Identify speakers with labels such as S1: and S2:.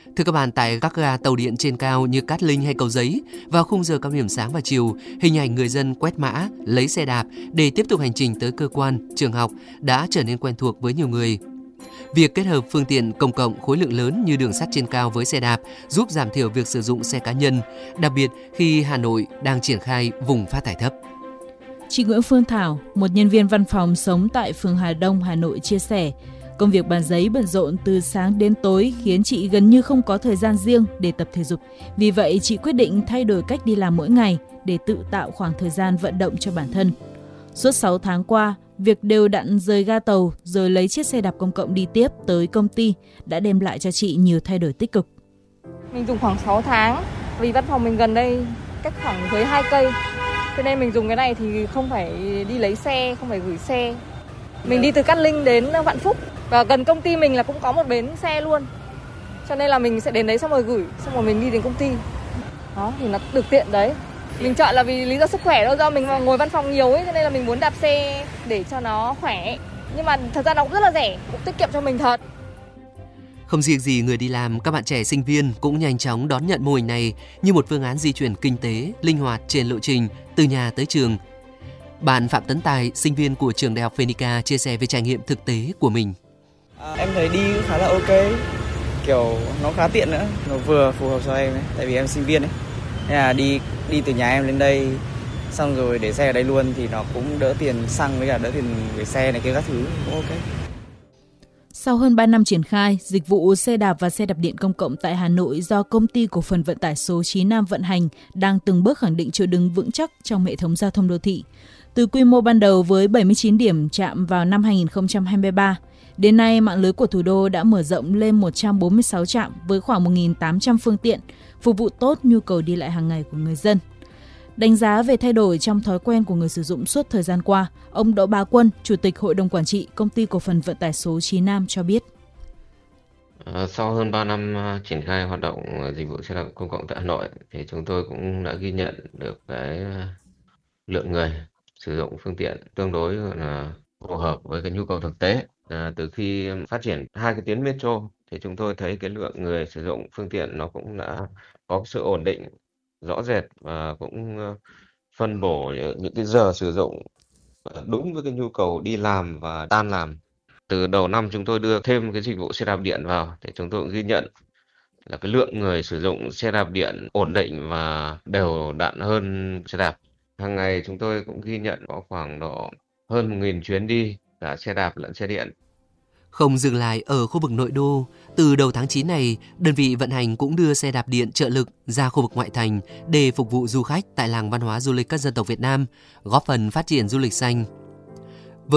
S1: Thưa các bạn, tại các ga tàu điện trên cao như Cát Linh hay Cầu Giấy, vào khung giờ cao điểm sáng và chiều, hình ảnh người dân quét mã, lấy xe đạp để tiếp tục hành trình tới cơ quan, trường học đã trở nên quen thuộc với nhiều người. Việc kết hợp phương tiện công cộng khối lượng lớn như đường sắt trên cao với xe đạp giúp giảm thiểu việc sử dụng xe cá nhân, đặc biệt khi Hà Nội đang triển khai vùng phát thải thấp.
S2: Chị Nguyễn Phương Thảo, một nhân viên văn phòng sống tại phường Hà Đông, Hà Nội chia sẻ, công việc bàn giấy bận rộn từ sáng đến tối khiến chị gần như không có thời gian riêng để tập thể dục. Vì vậy, chị quyết định thay đổi cách đi làm mỗi ngày để tự tạo khoảng thời gian vận động cho bản thân. Suốt 6 tháng qua, việc đều đặn rời ga tàu rồi lấy chiếc xe đạp công cộng đi tiếp tới công ty đã đem lại cho chị nhiều thay đổi tích cực.
S3: Mình dùng khoảng 6 tháng, vì văn phòng mình gần đây, cách khoảng dưới 2 cây. Cho nên mình dùng cái này thì không phải đi lấy xe, không phải gửi xe. Mình đi từ Cát Linh đến Vạn Phúc và gần công ty mình là cũng có một bến xe luôn. Cho nên là mình sẽ đến đấy xong rồi gửi, xong rồi mình đi đến công ty. Đó, thì nó được tiện đấy. Mình chọn là vì lý do sức khỏe thôi, do mình ngồi văn phòng nhiều ấy, cho nên là mình muốn đạp xe để cho nó khỏe. Nhưng mà thật ra nó cũng rất là rẻ, cũng tiết kiệm cho mình thật.
S1: Không riêng gì người đi làm, các bạn trẻ sinh viên cũng nhanh chóng đón nhận mô hình này như một phương án di chuyển kinh tế, linh hoạt trên lộ trình từ nhà tới trường. Bạn Phạm Tấn Tài, sinh viên của trường Đại học Phenica chia sẻ về trải nghiệm thực tế của mình.
S4: Em thấy đi khá là ok, kiểu nó khá tiện nữa, nó vừa phù hợp cho em ấy, tại vì em sinh viên ấy. Nên là đi từ nhà em lên đây, xong rồi để xe ở đây luôn thì nó cũng đỡ tiền xăng với cả đỡ tiền gửi xe này kia các thứ, cũng ok.
S2: Sau hơn 3 năm triển khai, dịch vụ xe đạp và xe đạp điện công cộng tại Hà Nội do Công ty Cổ phần Vận tải số 9 Nam vận hành đang từng bước khẳng định chỗ đứng vững chắc trong hệ thống giao thông đô thị. Từ quy mô ban đầu với 79 điểm trạm vào năm 2023, đến nay mạng lưới của thủ đô đã mở rộng lên 146 trạm với khoảng 1.800 phương tiện, phục vụ tốt nhu cầu đi lại hàng ngày của người dân. Đánh giá về thay đổi trong thói quen của người sử dụng suốt thời gian qua, ông Đỗ Bá Quân, Chủ tịch Hội đồng Quản trị Công ty Cổ phần Vận tải số 9 Nam cho biết.
S5: Sau hơn 3 năm triển khai hoạt động dịch vụ xe đạp công cộng tại Hà Nội, thì chúng tôi cũng đã ghi nhận được cái lượng người sử dụng phương tiện tương đối là phù hợp với cái nhu cầu thực tế. Từ khi phát triển 2 cái tuyến metro thì chúng tôi thấy cái lượng người sử dụng phương tiện nó cũng đã có sự ổn định rõ rệt và cũng phân bổ những cái giờ sử dụng đúng với cái nhu cầu đi làm và tan làm. Từ đầu năm chúng tôi đưa thêm cái dịch vụ xe đạp điện vào thì chúng tôi cũng ghi nhận là cái lượng người sử dụng xe đạp điện ổn định và đều đặn hơn xe đạp. Hàng ngày chúng tôi cũng ghi nhận có khoảng độ hơn 1.000 chuyến đi cả xe đạp lẫn xe điện.
S1: Không dừng lại ở khu vực nội đô, từ đầu tháng 9 này, đơn vị vận hành cũng đưa xe đạp điện trợ lực ra khu vực ngoại thành để phục vụ du khách tại làng văn hóa du lịch các dân tộc Việt Nam, góp phần phát triển du lịch xanh.